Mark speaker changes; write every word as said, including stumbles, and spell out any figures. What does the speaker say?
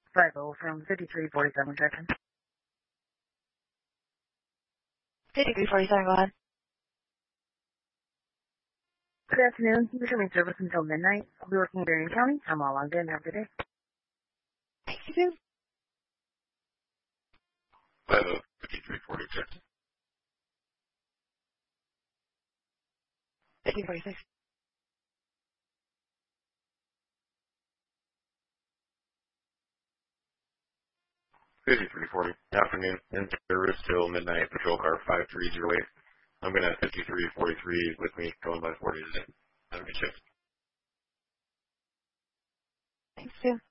Speaker 1: five oh from fifty-three forty-seven, Trenton.
Speaker 2: fifty-three forty-seven, go ahead.
Speaker 1: Good afternoon. You should be service until midnight. I'll be working in Marion County. I'm all logged in. Have a good day.
Speaker 2: Thank you.
Speaker 3: five oh, fifty-three forty, Trenton.
Speaker 2: fifty forty-six.
Speaker 3: fifty-three forty, afternoon, in service till midnight, patrol car five three zero eight. I'm going to have fifty-three forty-three with me, going by forty today. Have a good shift.
Speaker 2: Thanks, Sue.